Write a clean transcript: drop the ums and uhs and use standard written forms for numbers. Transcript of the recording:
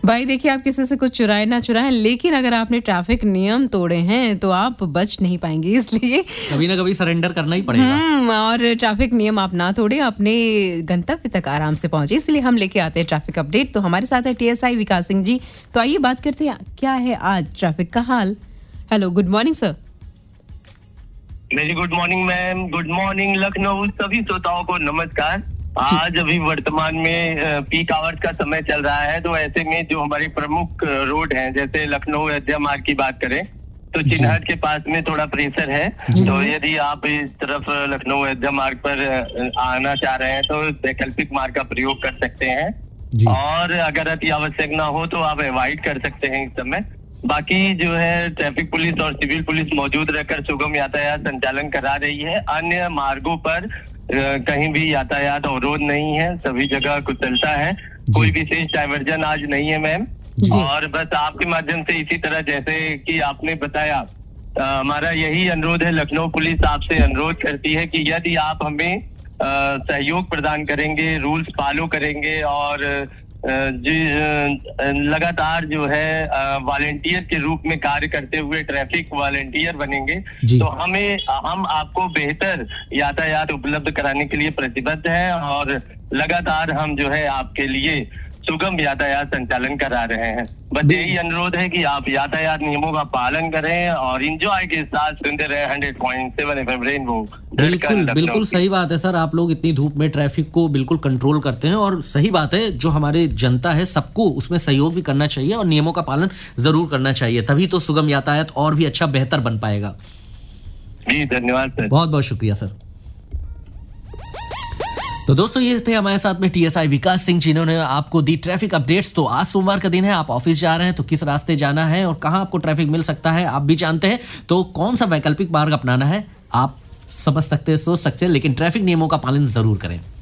भाई देखिए, आप किसी से कुछ चुराए ना चुराएं, लेकिन अगर आपने ट्रैफिक नियम तोड़े हैं तो आप बच नहीं पाएंगे, इसलिए कभी ना कभी सरेंडर करना ही पड़ेगा। और ट्रैफिक नियम आप ना तोड़े, अपने गंतव्य तक आराम से पहुंचे। इसलिए हम लेके आते हैं ट्रैफिक अपडेट। तो हमारे साथ है टीएसआई विकास सिंह जी। तो आइए बात करते हैं, क्या है आज ट्रैफिक का हाल। Hello, good morning sir. Very good morning ma'am, good morning Lucknow, सभी श्रोताओं को नमस्कार। आज अभी वर्तमान में पीक आवर्स का समय चल रहा है, तो ऐसे में जो हमारे प्रमुख रोड हैं, जैसे लखनऊ अयोध्या मार्ग की बात करें तो चिन्हट के पास में थोड़ा प्रेशर है। तो यदि आप इस तरफ लखनऊ अयोध्या मार्ग पर आना चाह रहे हैं तो वैकल्पिक मार्ग का प्रयोग कर सकते हैं, और अगर अति आवश्यक ना हो तो आप अवॉइड कर सकते हैं इस समय। बाकी जो है ट्रैफिक पुलिस और सिविल पुलिस मौजूद रहकर सुगम यातायात संचालन करा रही है। अन्य मार्गों पर कहीं भी यातायात अवरोध नहीं है, सभी जगह कुशलता है, कोई विशेष डायवर्जन आज नहीं है मैम। और बस आपके माध्यम से इसी तरह जैसे कि आपने बताया, हमारा यही अनुरोध है, लखनऊ पुलिस आपसे अनुरोध करती है कि यदि आप हमें सहयोग प्रदान करेंगे, रूल्स फॉलो करेंगे और लगातार जो है वॉलेंटियर के रूप में कार्य करते हुए ट्रैफिक वॉलेंटियर बनेंगे, तो हम आपको बेहतर यातायात उपलब्ध कराने के लिए प्रतिबद्ध हैं, और लगातार हम जो है आपके लिए सुगम यातायात संचालन करा रहे हैं। बस यही अनुरोध है कि आप यातायात नियमों का पालन करें और एंजॉय के साथ सुनते रहे 100.7 FM रेनबो। बिल्कुल सही बात है सर, आप लोग इतनी धूप में ट्रैफिक को बिल्कुल कंट्रोल करते हैं, और सही बात है, जो हमारे जनता है सबको उसमें सहयोग भी करना चाहिए और नियमों का पालन जरूर करना चाहिए, तभी तो सुगम यातायात और भी अच्छा बेहतर बन पाएगा। जी धन्यवाद सर, बहुत बहुत शुक्रिया सर। तो दोस्तों, ये थे हमारे साथ में टीएसआई विकास सिंह, जिन्होंने आपको दी ट्रैफिक अपडेट्स। तो आज सोमवार का दिन है, आप ऑफिस जा रहे हैं तो किस रास्ते जाना है और कहां आपको ट्रैफिक मिल सकता है आप भी जानते हैं, तो कौन सा वैकल्पिक मार्ग अपनाना है आप समझ सकते हैं, सोच सकते हैं, लेकिन ट्रैफिक नियमों का पालन जरूर करें।